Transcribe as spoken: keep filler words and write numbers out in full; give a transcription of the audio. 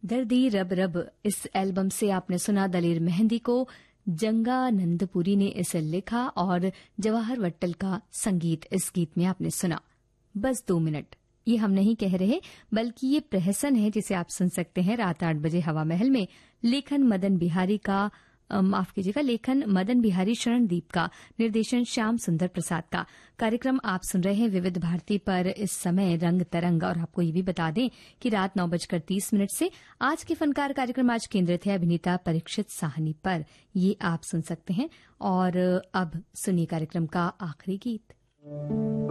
दर्दी रब रब इस एल्बम से आपने सुना दलेर मेहंदी को। जंगा नंदपुरी ने इसे लिखा और जवाहर वट्टल का संगीत इस गीत में आपने सुना। बस दो मिनट, ये हम नहीं कह रहे बल्कि ये प्रहसन है जिसे आप सुन सकते हैं रात आठ बजे हवा महल में। लेखन मदन बिहारी का माफ कीजिएगा लेखन मदन बिहारी शरणदीप का, निर्देशन श्याम सुंदर प्रसाद का। कार्यक्रम आप सुन रहे हैं विविध भारती पर इस समय रंग तरंग। और आपको ये भी बता दें कि रात नौ बजकर तीस मिनट से आज के फनकार कार्यक्रम आज केंद्रित है अभिनेता परीक्षित साहनी पर। ये आप सुन सकते हैं। और अब सुनिए कार्यक्रम का आखिरी गीत।